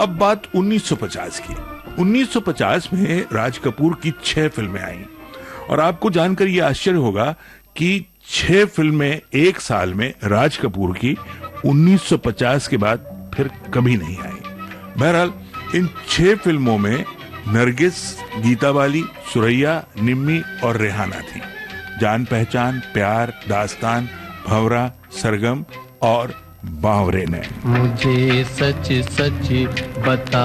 अब बात 1950 की। 1950 में राज कपूर की 6 फिल्में आईं और आपको जानकर यह आश्चर्य होगा कि 6 फिल्में एक साल में राज कपूर की 1950 के बाद फिर कभी नहीं आई। बहरहाल इन 6 फिल्मों में नरगिस, गीता बाली, सुरैया, निम्मी और रेहाना थी। जान पहचान, प्यार, दास्तान, भंवरा, सरगम और बावरे ने। मुझे सच सच बता